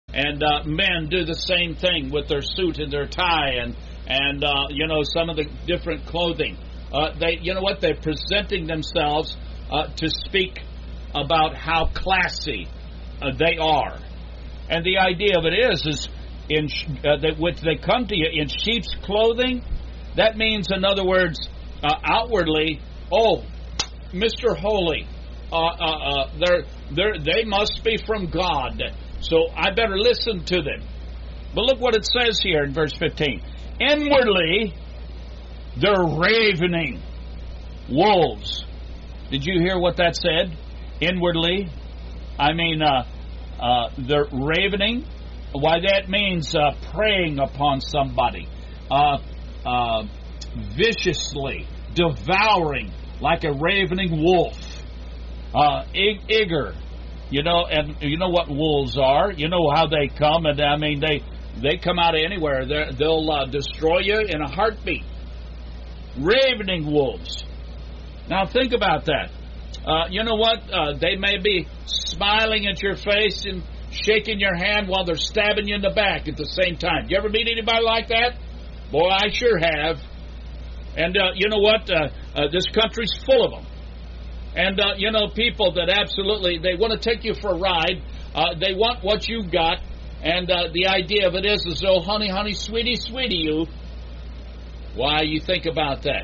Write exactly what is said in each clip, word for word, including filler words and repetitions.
And uh, men do the same thing with their suit and their tie and, and uh, you know, some of the different clothing. Uh, they, you know what, they're presenting themselves uh, to speak about how classy uh, they are. And the idea of it is, is in uh, that which they come to you in sheep's clothing, that means, in other words, uh, outwardly, oh, Mister Holy, uh, uh, uh, they're, they're, they must be from God, so I better listen to them. But look what it says here in verse fifteen. Inwardly, they're ravening wolves. Did you hear what that said? Inwardly. I mean, uh, uh, they're ravening. Why, that means uh, preying upon somebody. Uh, uh, viciously, devouring like a ravening wolf. Uh, ig- eager. You know, and you know what wolves are. You know how they come, and I mean, they they come out of anywhere. They're, they'll uh, destroy you in a heartbeat. Ravening wolves. Now think about that. Uh, you know what? Uh, they may be smiling at your face and shaking your hand while they're stabbing you in the back at the same time. You ever meet anybody like that? Boy, I sure have. And uh, you know what? Uh, uh, this country's full of them. And, uh, you know, people that absolutely, they want to take you for a ride. Uh, they want what you got. And uh, the idea of it is, is, oh, honey, honey, sweetie, sweetie, you. Why, you think about that.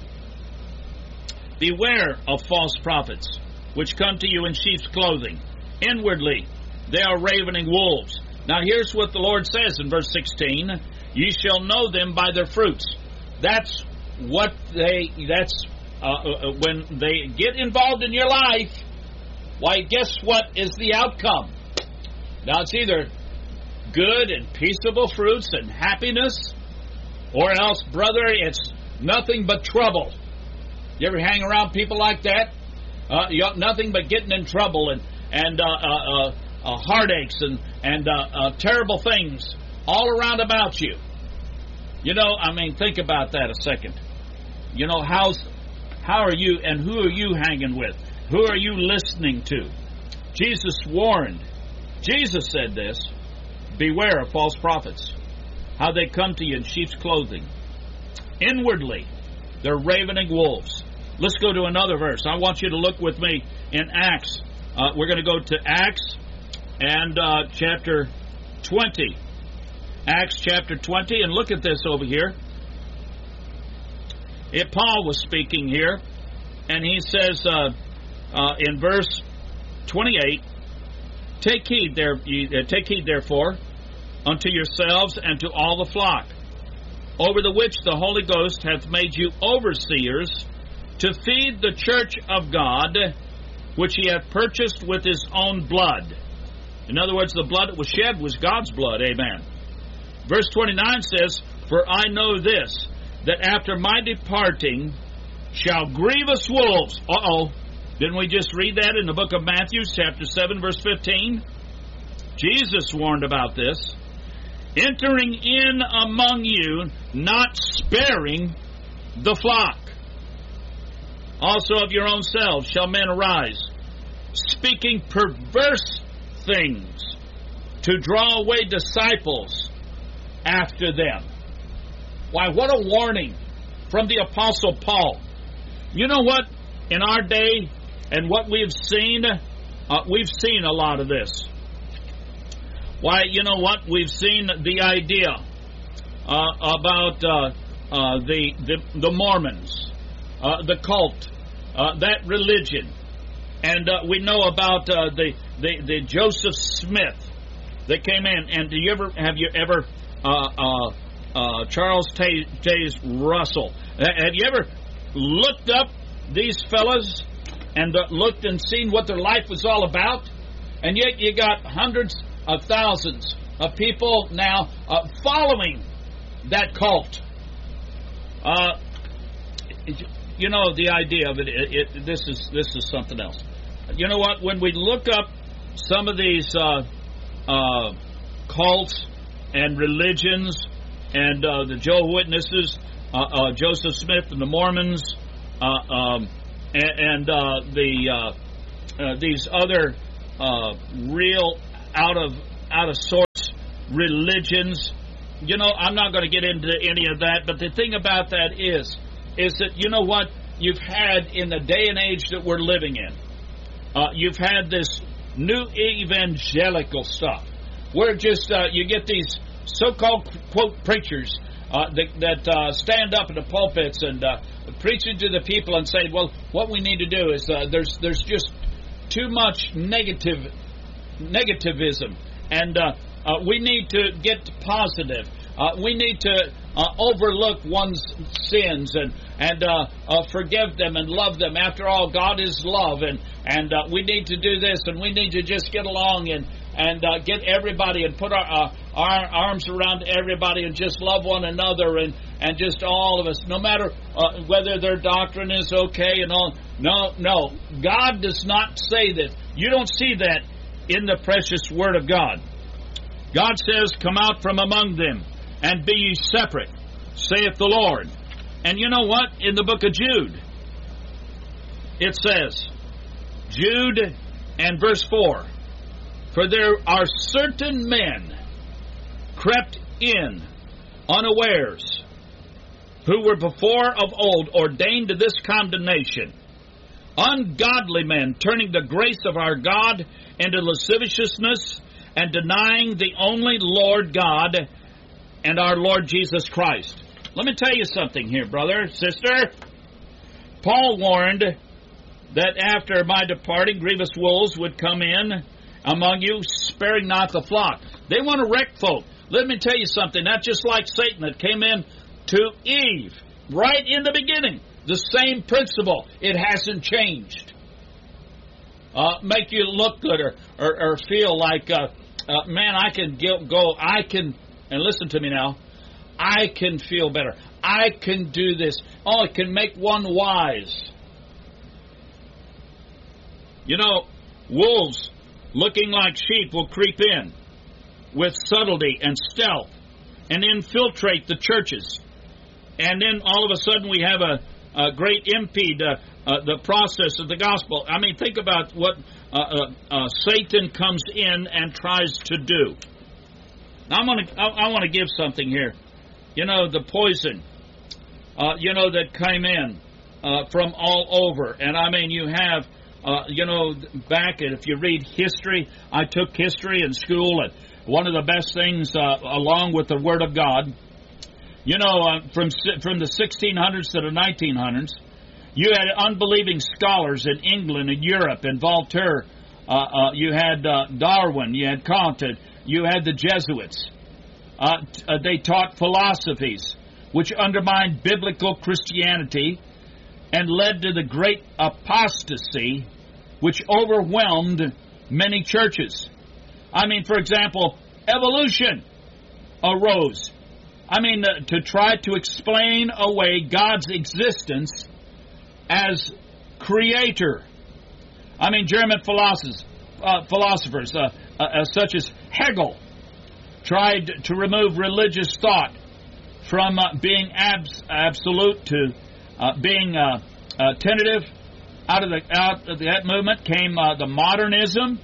Beware of false prophets, which come to you in sheep's clothing. Inwardly, they are ravening wolves. Now, here's what the Lord says in verse sixteen. Ye shall know them by their fruits. That's what they, that's Uh, uh, when they get involved in your life, why, guess what is the outcome? Now, it's either good and peaceable fruits and happiness, or else, brother, it's nothing but trouble. You ever hang around people like that? Uh, you got nothing but getting in trouble and, and uh, uh, uh, uh, heartaches and, and uh, uh, terrible things all around about you. You know, I mean, think about that a second. You know, how's How are you, and who are you hanging with? Who are you listening to? Jesus warned. Jesus said this, beware of false prophets, how they come to you in sheep's clothing. Inwardly, they're ravening wolves. Let's go to another verse. I want you to look with me in Acts. Uh, we're going to go to Acts and uh, chapter twenty. Acts chapter twenty, and look at this over here. It, Paul was speaking here, and he says uh, uh, in verse twenty-eight, Take heed, there, uh, take heed therefore unto yourselves and to all the flock, over the which the Holy Ghost hath made you overseers, to feed the church of God, which he hath purchased with his own blood. In other words, the blood that was shed was God's blood, amen. Verse twenty-nine says, For I know this, that after my departing shall grievous wolves. Uh-oh. Didn't we just read that in the book of Matthew, chapter seven, verse fifteen? Jesus warned about this. Entering in among you, not sparing the flock. Also of your own selves shall men arise, speaking perverse things, to draw away disciples after them. Why, what a warning from the Apostle Paul. You know what? In our day, and what we've seen, uh, we've seen a lot of this. Why, you know what? We've seen the idea uh, about uh, uh, the, the the Mormons, uh, the cult, uh, that religion. And uh, we know about uh, the, the, the Joseph Smith that came in. And do you ever, have you ever... Uh, uh, Uh, Charles Taze Russell. Have you ever looked up these fellas and uh, looked and seen what their life was all about? And yet you got hundreds of thousands of people now uh, following that cult. Uh, you know the idea of it, it, it. This is this is something else. You know what? When we look up some of these uh, uh, cults and religions, and uh, the Jehovah's Witnesses, uh, uh, Joseph Smith and the Mormons, uh, um, and, and uh, the uh, uh, these other uh, real out of out of sorts religions. You know, I'm not going to get into any of that, but the thing about that is, is that, you know what, you've had in the day and age that we're living in, uh, you've had this new evangelical stuff, where just, uh, you get these so-called, quote, preachers uh, that, that uh, stand up in the pulpits and uh, preaching to the people and say, well, what we need to do is, uh, there's there's just too much negative negativism, and uh, uh, we need to get positive. Uh, we need to uh, overlook one's sins and and uh, uh, forgive them and love them. After all, God is love, and and uh, we need to do this, and we need to just get along and and uh, get everybody and put our uh, our arms around everybody and just love one another and and just all of us, no matter uh, whether their doctrine is okay and all. No, no, God does not say that. You don't see that in the precious Word of God. God says, "Come out from among them, and be ye separate, saith the Lord." And you know what? In the book of Jude, it says, Jude and verse four, "For there are certain men crept in unawares, who were before of old ordained to this condemnation, ungodly men, turning the grace of our God into lasciviousness, and denying the only Lord God and our Lord Jesus Christ." Let me tell you something here, brother, sister. Paul warned that after my departing, grievous wolves would come in among you, sparing not the flock. They want to wreck folk. Let me tell you something. That's just like Satan that came in to Eve right in the beginning. The same principle. It hasn't changed. Uh, make you look good or, or, or feel like, uh, uh, man, I can go, I can, and listen to me now, I can feel better. I can do this. Oh, it can make one wise. You know, wolves looking like sheep will creep in with subtlety and stealth and infiltrate the churches. And then all of a sudden we have a, a great impede uh, uh, the process of the gospel. I mean, think about what uh, uh, uh, Satan comes in and tries to do. Now, I'm gonna, I, I want to give something here. You know, the poison, uh, you know, that came in uh, from all over. And I mean, you have, uh, you know, back, if you read history, I took history in school, and one of the best things, uh, along with the Word of God, you know, uh, from from the sixteen hundreds to the nineteen hundreds, you had unbelieving scholars in England and Europe and Voltaire. Uh, uh, you had uh, Darwin. You had Comte. You had the Jesuits. Uh, uh, they taught philosophies which undermined biblical Christianity and led to the great apostasy which overwhelmed many churches. I mean, for example, evolution arose. I mean, uh, to try to explain away God's existence as creator. I mean, German philosophers, uh, philosophers uh, uh, such as Hegel, tried to remove religious thought from uh, being abs- absolute to uh, being uh, uh, tentative. Out of the out of that movement came uh, the modernism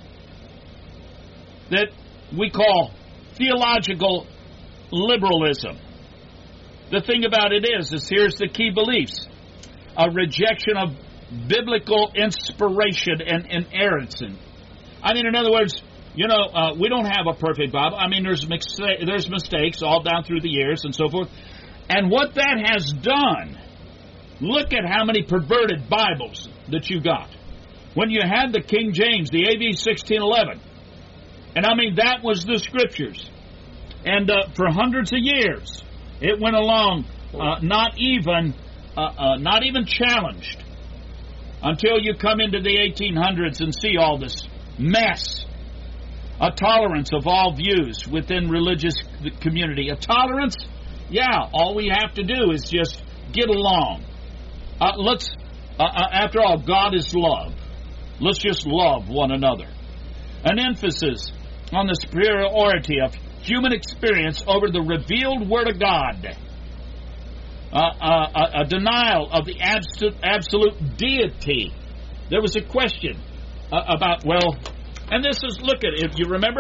that we call theological liberalism. The thing about it is, is here's the key beliefs: a rejection of biblical inspiration and inerrancy. I mean, in other words, you know, uh, we don't have a perfect Bible. I mean, there's mix- there's mistakes all down through the years and so forth. And what that has done, look at how many perverted Bibles that you got. When you had the King James, the A B sixteen eleven, and I mean, that was the Scriptures. And uh, for hundreds of years, it went along, uh, not even, uh, uh, not even challenged, until you come into the eighteen hundreds and see all this mess. A tolerance of all views within religious community. A tolerance? Yeah, all we have to do is just get along. Uh, let's, uh, uh, after all, God is love. Let's just love one another. An emphasis on the superiority of human experience over the revealed Word of God. Uh, uh, a, a denial of the absolute, absolute deity. There was a question uh, about, well, and this is, look at it, if you remember,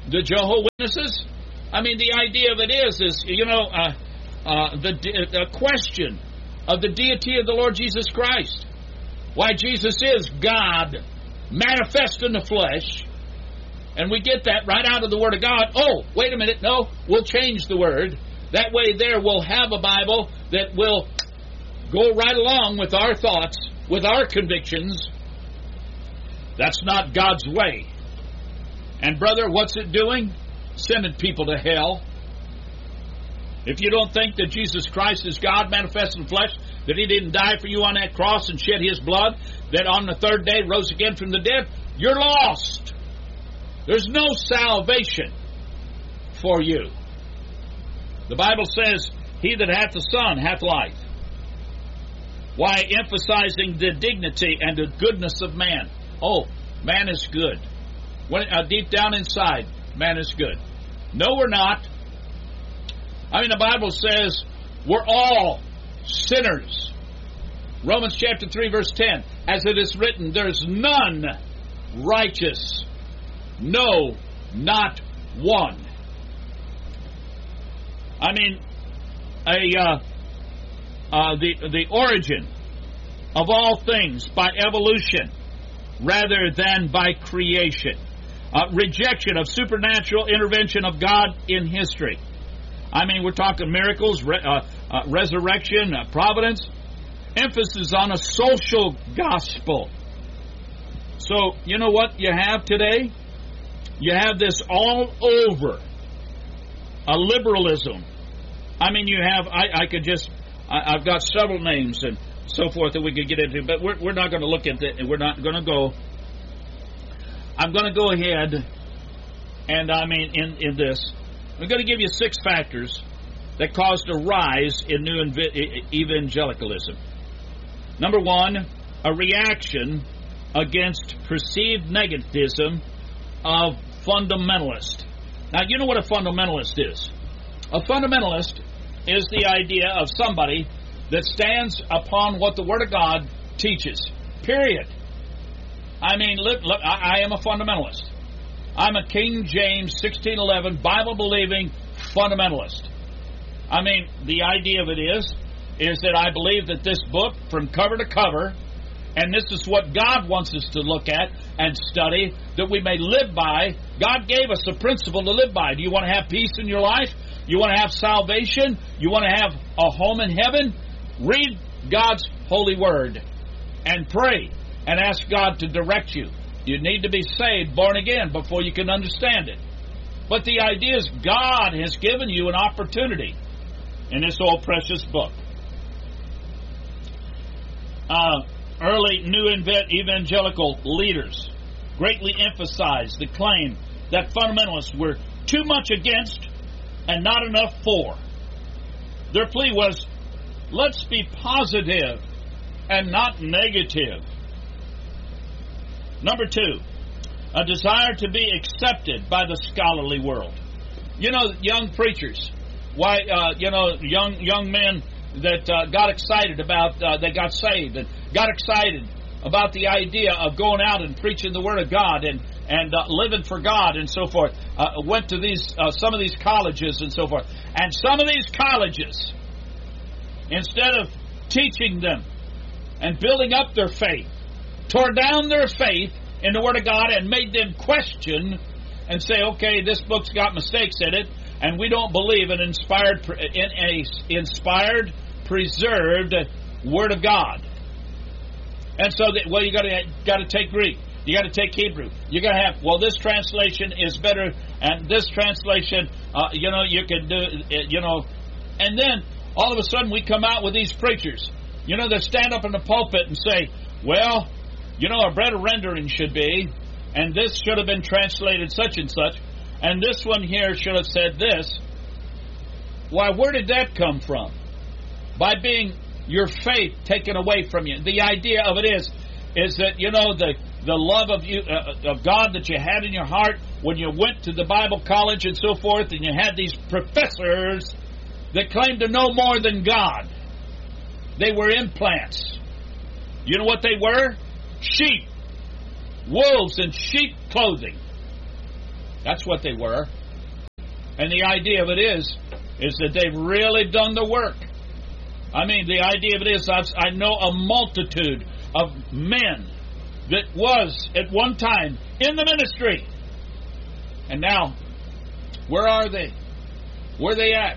the Jehovah's Witnesses? I mean, the idea of it is, is you know, uh, uh, the, the question of the deity of the Lord Jesus Christ. Why, Jesus is God manifest in the flesh, and we get that right out of the Word of God. Oh, wait a minute, no, we'll change the Word. That way there we'll have a Bible that will go right along with our thoughts, with our convictions. That's not God's way. And brother, what's it doing? Sending people to hell. If you don't think that Jesus Christ is God manifest in the flesh, that He didn't die for you on that cross and shed His blood, that on the third day rose again from the dead, you're lost. There's no salvation for you. The Bible says, he that hath the Son hath life. Why? Emphasizing the dignity and the goodness of man. Oh, man is good. When, uh, deep down inside, man is good. No, we're not. I mean, the Bible says we're all sinners. Romans chapter three, verse ten. As it is written, there's none righteous. No, not one. I mean, a uh, uh, the the origin of all things by evolution rather than by creation. Uh, rejection of supernatural intervention of God in history. I mean, we're talking miracles, re- uh, uh, resurrection, uh, providence. Emphasis on a social gospel. So, you know what you have today? You have this all over. A liberalism. I mean, you have, I, I could just, I, I've got several names and so forth that we could get into, but we're, we're not going to look at it, and we're not going to go. I'm going to go ahead, and I mean, in, in this, I'm going to give you six factors that caused a rise in new evangelicalism. Number one, a reaction against perceived negativism of fundamentalist. Now, you know what a fundamentalist is. A fundamentalist is the idea of somebody that stands upon what the Word of God teaches. Period. I mean, look, look, I, I am a fundamentalist. I'm a King James sixteen eleven Bible-believing fundamentalist. I mean, the idea of it is, is that I believe that this book, from cover to cover, and this is what God wants us to look at and study, that we may live by. God gave us a principle to live by. Do you want to have peace in your life? You want to have salvation? You want to have a home in heaven? Read God's holy word and pray and ask God to direct you. You need to be saved, born again, before you can understand it. But the idea is God has given you an opportunity in this old precious book. Uh, early new evangelical leaders greatly emphasized the claim that fundamentalists were too much against and not enough for. Their plea was, let's be positive and not negative. Number two, a desire to be accepted by the scholarly world. You know, young preachers, why, uh, you know, young young men that uh, got excited about, uh, they got saved and got excited about the idea of going out and preaching the Word of God and, and uh, living for God and so forth. Uh, went to these uh, some of these colleges and so forth. And some of these colleges, instead of teaching them and building up their faith, tore down their faith in the Word of God and made them question and say, okay, this book's got mistakes in it, and we don't believe in inspired, in a inspired, preserved Word of God. And so, that, well, you got to got to take Greek, you got to take Hebrew, you got to have, well, this translation is better, and this translation, uh, you know, you can do, you know, and then all of a sudden we come out with these preachers, you know, that stand up in the pulpit and say, well, you know, a better rendering should be, and this should have been translated such and such, and this one here should have said this. Why, where did that come from? By being your faith taken away from you. The idea of it is, is that, you know, the the love of you uh, of God that you had in your heart when you went to the Bible college and so forth, and you had these professors that claimed to know more than God. They were implants. You know what they were? Sheep. Wolves in sheep clothing. That's what they were. And the idea of it is, is that they've really done the work. I mean, the idea of it is, I've, I know a multitude of men that was at one time in the ministry. And now, where are they? Where are they at?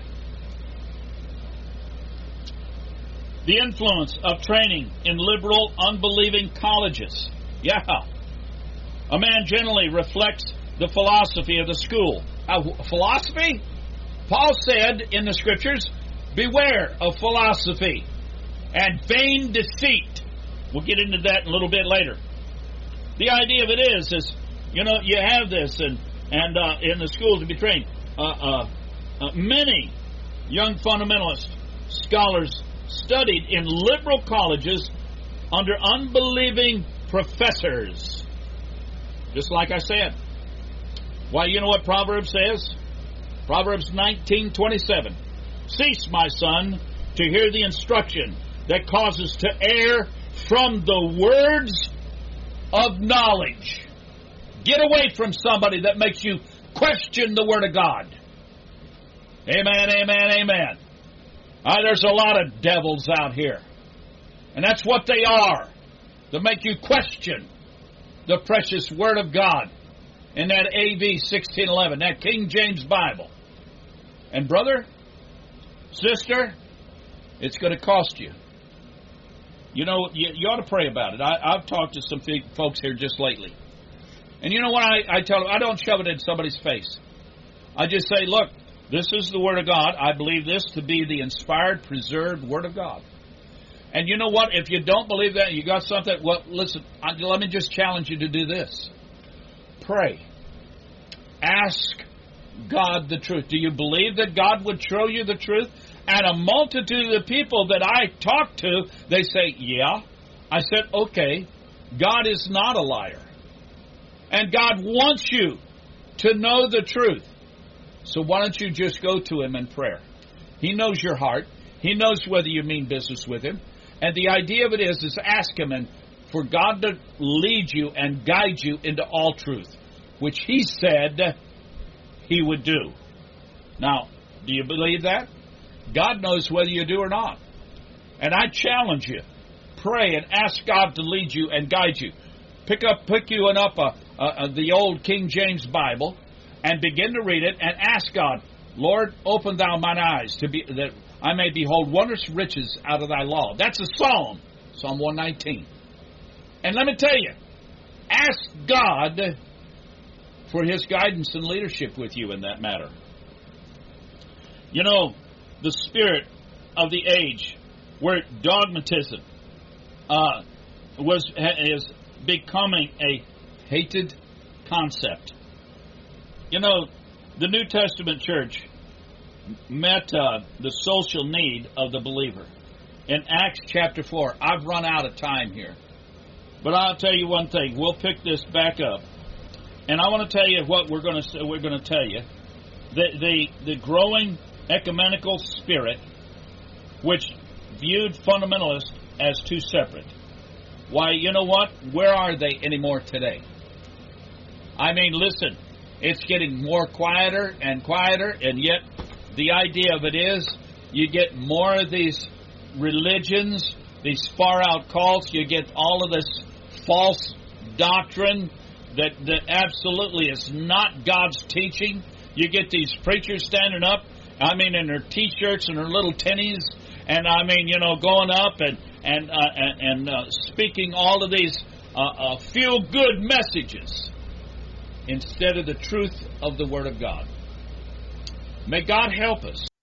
The influence of training in liberal, unbelieving colleges. Yeah. A man generally reflects the philosophy of the school. Uh, philosophy? Paul said in the Scriptures, beware of philosophy and vain deceit. We'll get into that in a little bit later. The idea of it is, is you know, you have this and, and uh, in the schools to be trained. Uh, uh, uh, many young fundamentalist scholars studied in liberal colleges under unbelieving professors. Just like I said. Why, you know what Proverbs says? Proverbs nineteen twenty-seven. Cease, my son, to hear the instruction that causes to err from the words of knowledge. Get away from somebody that makes you question the Word of God. Amen, amen, amen. Uh, there's a lot of devils out here. And that's what they are. To make you question the precious Word of God in that A V sixteen eleven, that King James Bible. And brother, sister, it's going to cost you. You know, you, you ought to pray about it. I, I've talked to some folks here just lately. And you know what I, I tell them? I don't shove it in somebody's face. I just say, look, this is the Word of God. I believe this to be the inspired, preserved Word of God. And you know what? If you don't believe that, you got something, well, listen, I, let me just challenge you to do this. Pray. Ask God the truth. Do you believe that God would show you the truth? And a multitude of the people that I talk to, they say, yeah. I said, okay, God is not a liar. And God wants you to know the truth. So why don't you just go to Him in prayer? He knows your heart. He knows whether you mean business with Him. And the idea of it is, is ask Him and for God to lead you and guide you into all truth, which He said He would do. Now, do you believe that? God knows whether you do or not. And I challenge you, pray and ask God to lead you and guide you. Pick up, pick you up a, a, a, the old King James Bible and begin to read it and ask God, Lord, open thou mine eyes to be that I may behold wondrous riches out of thy law. That's a psalm, Psalm one nineteen. And let me tell you, ask God for His guidance and leadership with you in that matter. You know, the spirit of the age where dogmatism uh, was is becoming a hated concept. You know, the New Testament church met uh, the social need of the believer. In Acts chapter four, I've run out of time here. But I'll tell you one thing. We'll pick this back up. And I want to tell you what we're going to we're going to tell you. The, the, the growing ecumenical spirit, which viewed fundamentalists as two separate. Why, you know what? Where are they anymore today? I mean, listen, it's getting more quieter and quieter, and yet the idea of it is you get more of these religions, these far-out cults, you get all of this false doctrine that, that absolutely is not God's teaching. You get these preachers standing up, I mean, in their T-shirts and their little tinnies, and I mean, you know, going up and and uh, and, and uh, speaking all of these uh, uh, feel-good messages instead of the truth of the Word of God. May God help us.